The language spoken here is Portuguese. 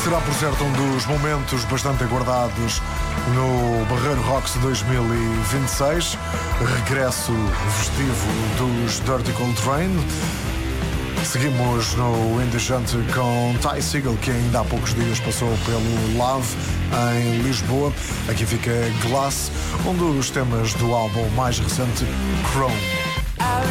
Será, por certo, um dos momentos bastante aguardados no Barreiro Rocks 2026. Regresso festivo dos Dirty Cold Train. Seguimos no Indecente com Ty Segall, que ainda há poucos dias passou pelo Love em Lisboa. Aqui fica Glass, um dos temas do álbum mais recente, Chrome.